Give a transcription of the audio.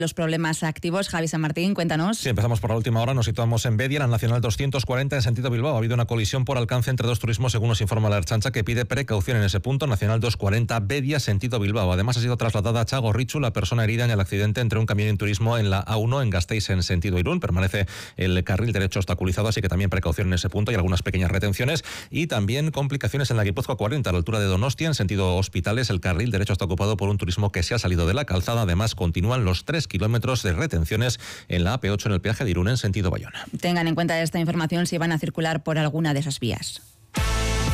Los problemas activos, Javi San Martín, cuéntanos. Sí, empezamos por la última hora, nos situamos en Bedia, la Nacional 240 en sentido Bilbao. Ha habido una colisión por alcance entre dos turismos, según nos informa la Ertzaintza, que pide precaución en ese punto. Nacional 240, Bedia, sentido Bilbao. Además, ha sido trasladada a Txagorritxu la persona herida en el accidente entre un camión y un turismo en la A1 en Gasteiz, en sentido Irún. Permanece el carril derecho obstaculizado, así que también precaución en ese punto. Hay algunas pequeñas retenciones y también complicaciones en la Guipúzcoa 40, a la altura de Donostia, en sentido Hospitales. El carril derecho está ocupado por un turismo que se ha salido de la calzada. Además, continúan los 3 kilómetros de retenciones en la AP8 en el peaje de Irún en sentido Bayona. Tengan en cuenta esta información si van a circular por alguna de esas vías.